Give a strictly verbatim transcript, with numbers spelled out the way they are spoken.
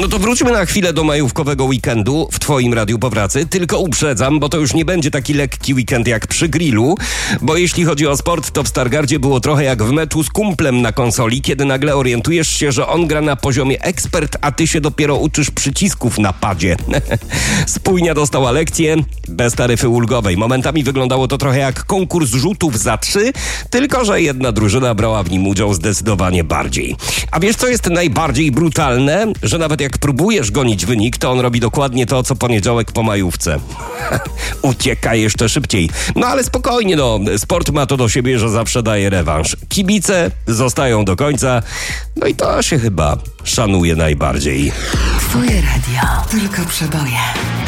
No to wróćmy na chwilę do majówkowego weekendu w twoim radiu po pracy. Tylko uprzedzam, bo to już nie będzie taki lekki weekend jak przy grillu, bo jeśli chodzi o sport, to w Stargardzie było trochę jak w meczu z kumplem na konsoli, kiedy nagle orientujesz się, że on gra na poziomie ekspert, a ty się dopiero uczysz przycisków na padzie. Spójnia dostała lekcję bez taryfy ulgowej. Momentami wyglądało to trochę jak konkurs rzutów za trzy, tylko że jedna drużyna brała w nim udział zdecydowanie bardziej. A wiesz, co jest najbardziej brutalne? Że nawet jak próbujesz gonić wynik, to on robi dokładnie to, co poniedziałek po majówce. Ucieka jeszcze szybciej. No ale spokojnie, no. Sport ma to do siebie, że zawsze daje rewanż. Kibice zostają do końca. No i to się chyba szanuje najbardziej. Twoje radio. Tylko przeboje.